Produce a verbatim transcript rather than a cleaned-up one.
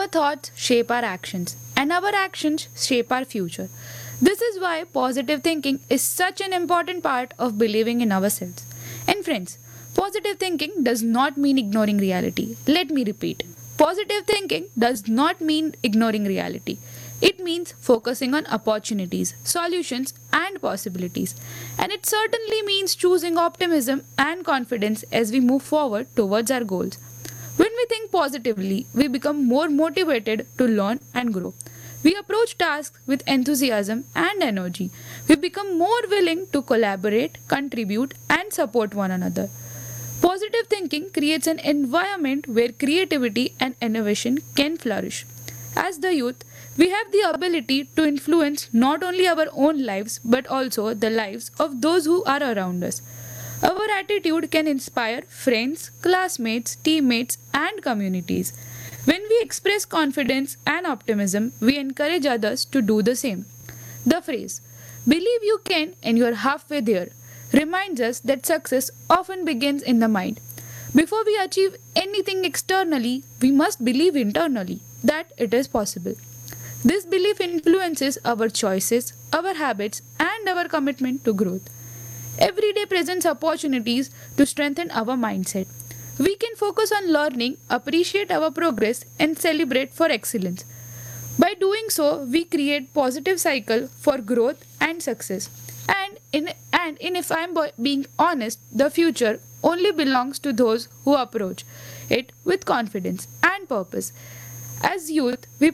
Our thoughts shape our actions, and our actions shape our future. This is why positive thinking is such an important part of believing in ourselves. And friends, positive thinking does not mean ignoring reality. Let me repeat. Positive thinking does not mean ignoring reality. It means focusing on opportunities, solutions, and possibilities. And it certainly means choosing optimism and confidence as we move forward towards our goals. When we think positively, we become more motivated to learn and grow. We approach tasks with enthusiasm and energy. We become more willing to collaborate, contribute, and support one another. Positive thinking creates an environment where creativity and innovation can flourish. As the youth, we have the ability to influence not only our own lives but also the lives of those who are around us. Our attitude can inspire friends, classmates, teammates, and communities. When we express confidence and optimism, we encourage others to do the same. The phrase, believe you can and you're halfway there, reminds us that success often begins in the mind. Before we achieve anything externally, we must believe internally that it is possible. This belief influences our choices, our habits, and our commitment to growth. Every day presents opportunities to strengthen our mindset. We can focus on learning, appreciate our progress, and celebrate for excellence. By doing so, we create positive cycle for growth and success. And in and in if I'm bo- being honest, the future only belongs to those who approach it with confidence and purpose. As youth, we